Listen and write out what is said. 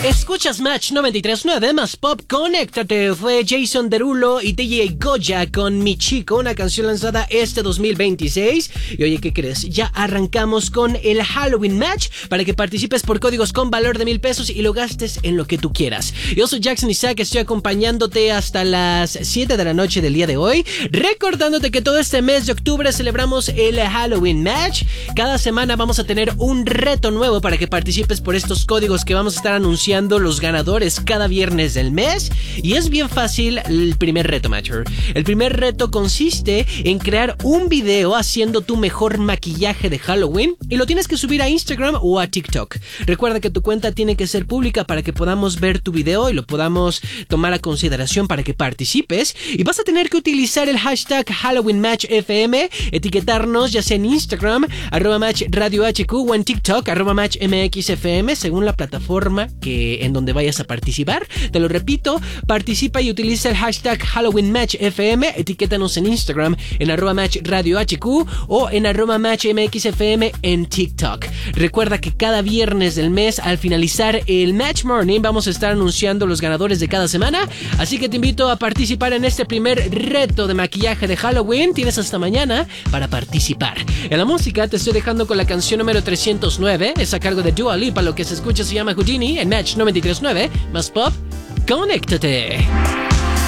Escuchas Match 93.9 más Pop, conéctate. Fue Jason Derulo y DJ Goya con Mi Chico, una canción lanzada este 2026. Y oye, ¿qué crees? Ya arrancamos con el Halloween Match para que participes por códigos con valor de 1,000 pesos y lo gastes en lo que tú quieras. Yo soy Jackson Isaac, estoy acompañándote hasta las 7 de la noche del día de hoy, recordándote que todo este mes de octubre celebramos el Halloween Match. Cada semana vamos a tener un reto nuevo para que participes por estos códigos que vamos a estar anunciando los ganadores cada viernes del mes. Y es bien fácil el primer reto, Matcher. El primer reto consiste en crear un video haciendo tu mejor maquillaje de Halloween y lo tienes que subir a Instagram o a TikTok. Recuerda que tu cuenta tiene que ser pública para que podamos ver tu video y lo podamos tomar a consideración para que participes. Y vas a tener que utilizar el hashtag HalloweenMatchFM, etiquetarnos ya sea en Instagram @MatchRadioHQ o en TikTok @MatchMXFM, según la plataforma en donde vayas a participar. Te lo repito, participa y utiliza el hashtag HalloweenMatchFM, etiquétanos en Instagram en @MatchRadioHQ o en @MatchMXFM en TikTok. Recuerda que cada viernes del mes, al finalizar el Match Morning, vamos a estar anunciando los ganadores de cada semana, así que te invito a participar en este primer reto de maquillaje de Halloween. Tienes hasta mañana para participar. En la música te estoy dejando con la canción número 309, es a cargo de Dua Lipa. Lo que se escucha se llama Houdini en Match 93.9 más Pop, conéctate.